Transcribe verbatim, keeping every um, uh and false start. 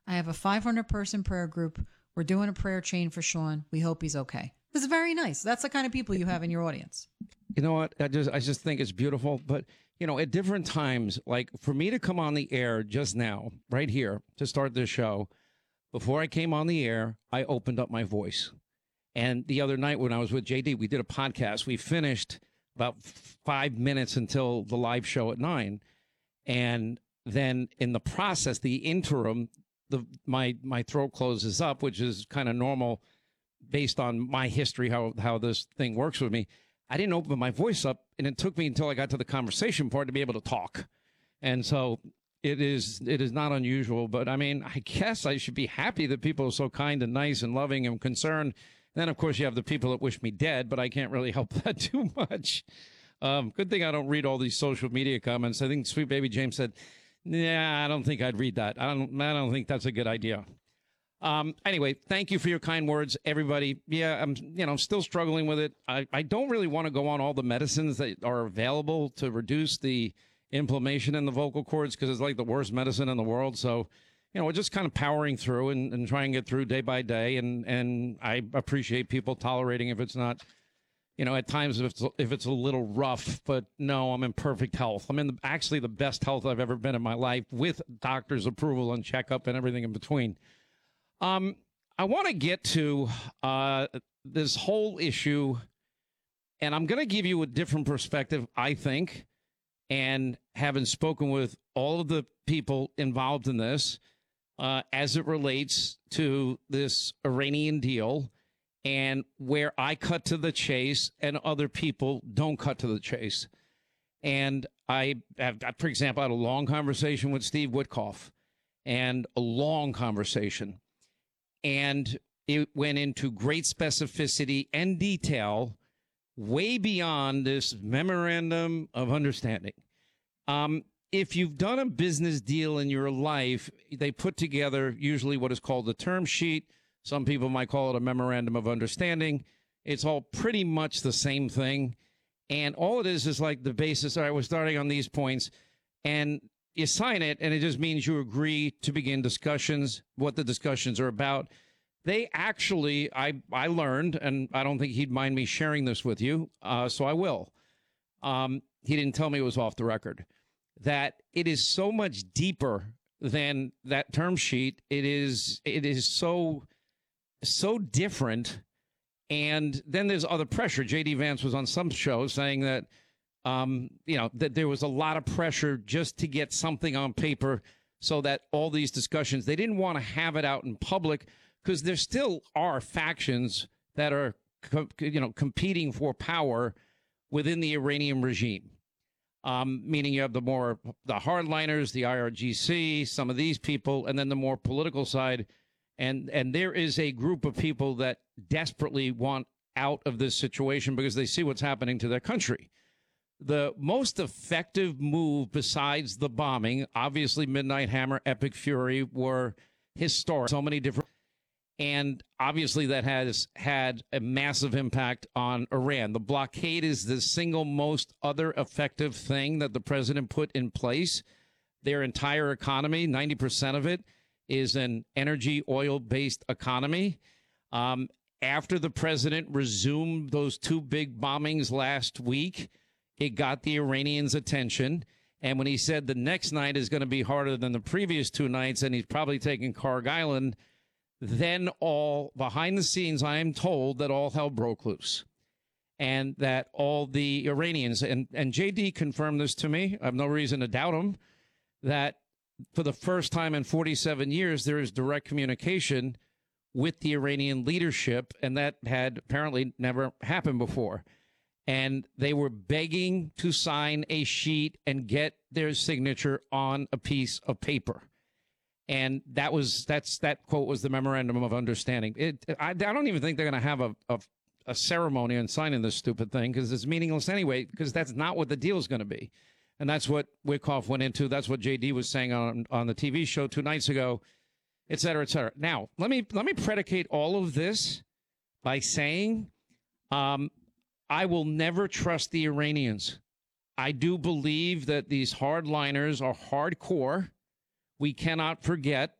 I have a five hundred person prayer group. We're doing a prayer chain for Sean. We hope he's okay. This is very nice. That's the kind of people you have in your audience. You know what? I just, I just think it's beautiful. But, you know, at different times, like for me to come on the air just now, right here, to start this show, before I came on the air, I opened up my voice. And the other night when I was with J D, we did a podcast. We finished about five minutes until the live show at nine. And then in the process, the interim, the my my throat closes up, which is kind of normal based on my history, how, how this thing works with me. I didn't open my voice up, and it took me until I got to the conversation part to be able to talk. And so it is it is not unusual, but I mean, I guess I should be happy that people are so kind and nice and loving and concerned. Then, of course, you have the people that wish me dead, but I can't really help that too much. Um, good thing I don't read all these social media comments. I think Sweet Baby James said, "Yeah, I don't think I'd read that. I don't. I don't think that's a good idea." Um, anyway, thank you for your kind words, everybody. Yeah, I'm. You know, still struggling with it. I, I don't really want to go on all the medicines that are available to reduce the inflammation in the vocal cords because it's like the worst medicine in the world. So, you know, we're just kind of powering through and, and trying to get through day by day. And, and I appreciate people tolerating if it's not, you know, at times if it's, if it's a little rough, but no, I'm in perfect health. I'm in the, actually the best health I've ever been in my life with doctor's approval and checkup and everything in between. Um, I want to get to uh, this whole issue, and I'm going to give you a different perspective, I think, and having spoken with all of the people involved in this, Uh, as it relates to this Iranian deal and where I cut to the chase and other people don't cut to the chase. And I have, for example, I had a long conversation with Steve Witkoff and a long conversation. And it went into great specificity and detail way beyond this memorandum of understanding. Um, If you've done a business deal in your life, they put together usually what is called a term sheet. Some people might call it a memorandum of understanding. It's all pretty much the same thing. And all it is is like the basis. All right, we're starting on these points. And you sign it, and it just means you agree to begin discussions, what the discussions are about. They actually, I, I learned, and I don't think he'd mind me sharing this with you, uh, so I will. Um, he didn't tell me it was off the record. That it is so much deeper than that term sheet. It is it is so so different. And then there's other pressure. J D Vance was on some show saying that um, you know, that there was a lot of pressure just to get something on paper so that all these discussions, they didn't want to have it out in public because there still are factions that are you know competing for power within the Iranian regime. Um, meaning you have the more the hardliners, the I R G C, some of these people, and then the more political side. And and there is a group of people that desperately want out of this situation because they see what's happening to their country. The most effective move besides the bombing, obviously Midnight Hammer, Epic Fury, were historic. So many different. And obviously that has had a massive impact on Iran. The blockade is the single most other effective thing that the president put in place. Their entire economy, ninety percent of it, is an energy, oil-based economy. Um, after the president resumed those two big bombings last week, it got the Iranians' attention. And when he said the next night is going to be harder than the previous two nights, and he's probably taking Karg Island, then all behind the scenes, I am told that all hell broke loose and that all the Iranians, and, and J D confirmed this to me, I have no reason to doubt him, that for the first time in forty-seven years, there is direct communication with the Iranian leadership, and that had apparently never happened before. And they were begging to sign a sheet and get their signature on a piece of paper. And that was that's that quote was the memorandum of understanding. It I, I don't even think they're going to have a, a a ceremony on signing this stupid thing because it's meaningless anyway. Because that's not what the deal is going to be, and that's what Witkoff went into. That's what J D was saying on on the T V show two nights ago, et cetera, et cetera. Now let me let me predicate all of this by saying, um, I will never trust the Iranians. I do believe that these hardliners are hardcore. We cannot forget